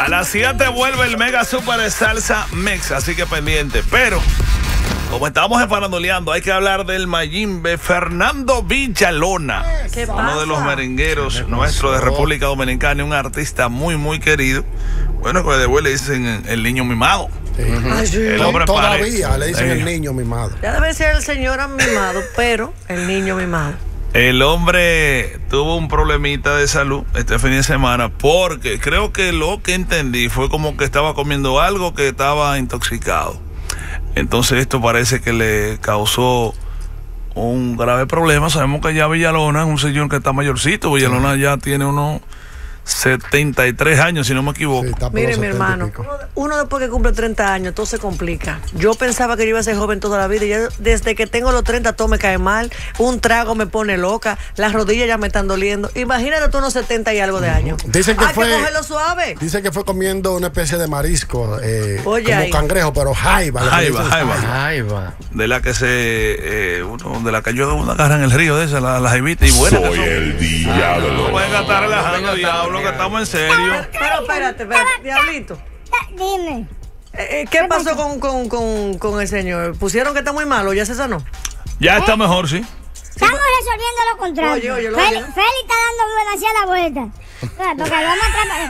las 7 vuelve el Mega Super Salsa Mix, así que pendiente. Pero, como estábamos faranduleando, hay que hablar del Mayimbe Fernando Villalona. ¿Qué pasa? Uno de los merengueros nuestros de República Dominicana, un artista muy, muy querido. Bueno, que después le dicen el niño mimado. Sí. El hombre todavía le dicen el niño mimado. Ya debe ser el señor mimado, pero el niño mimado. El hombre tuvo un problemita de salud este fin de semana porque creo que lo que entendí fue como que estaba comiendo algo que estaba intoxicado. Entonces esto parece que le causó un grave problema. Sabemos que ya Villalona es un señor que está mayorcito. Villalona ya tiene unos 73 años, si no me equivoco. Sí, mire, mi hermano, uno después que cumple 30 años, todo se complica. Yo pensaba que yo iba a ser joven toda la vida y ya desde que tengo los 30 todo me cae mal. Un trago me pone loca, las rodillas ya me están doliendo. Imagínate tú unos 70 y algo de años. Dicen que hay que cogerlo suave. Dicen que fue comiendo una especie de marisco, Oye, como ahí. cangrejo, pero jaiba. Jaiba. De la que de la que yo agarra en el río de esa, la jaibita y buena. Soy el diablo. No pueden estar relajando, diablo, que estamos en serio. Pero espérate, diablito. Dime. ¿Qué pasó con el señor? ¿Pusieron que está muy malo? ¿Ya se sanó? Ya está mejor, sí. Estamos resolviendo lo contrario. Oye, Félix está dando demasiada vuelta. Porque vamos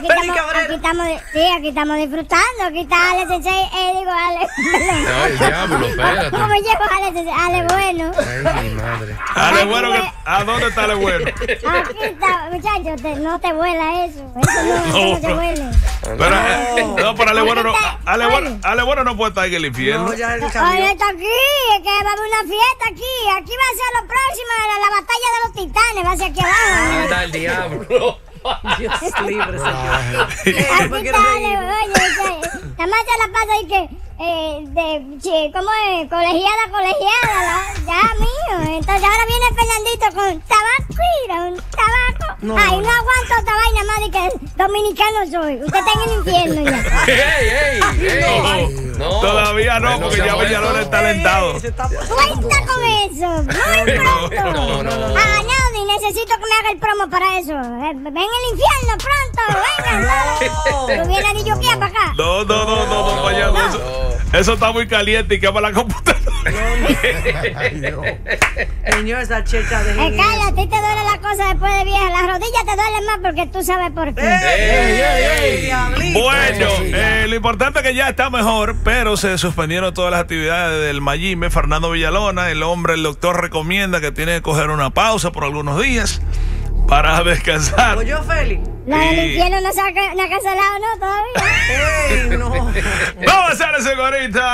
aquí estamos disfrutando. Aquí está Ale Sensei, digo Ale. Ay, diablo, espérate. ¿Cómo llevo Ale Bueno? Ay, mi madre. Ale Bueno, ¿a dónde está Ale Bueno? Aquí está, muchachos, no te vuela eso. Eso no te huele. Pero Ale Bueno no. Ale Bueno no puede estar en el infierno. No, ya él Oye, cambió. está aquí, es que va a haber una fiesta aquí. Aquí va a ser lo próximo, la batalla de los titanes. Va a ser aquí abajo. Anda el diablo. Dios libre, señor. Aquí está, oye, nada más se la pasa ahí que, ¿cómo es? Colegiada, ya mío. Entonces ahora viene Fernandito con tabaco, un tabaco. No, Ay, no. no aguanto esta vaina más de que dominicano soy. Usted está en el infierno ya. ¡Ey! No. Todavía no, porque ya Villalona está alentado. Cuenta con eso, muy pronto. No. Naudi, necesito que me haga el promo para eso. Ven el infierno pronto, venga. Tú vienes a Dilloquía para acá. No, payaso. Eso está muy caliente y quema la computadora. Señor, esa checha de Cállate, a ti te duele la cosa después de vieja. Las rodillas te duelen más porque tú sabes por qué. Diablito. Bueno, lo importante es que ya está mejor, pero se suspendieron todas las actividades del Mayimbe Fernando Villalona. El doctor recomienda que tiene que coger una pausa por algunos días para descansar. ¿Oye, Félix? La del infierno no se ha cancelado, ¿no? Todavía. ¡Ey, no! Vamos a hacer eso ahorita.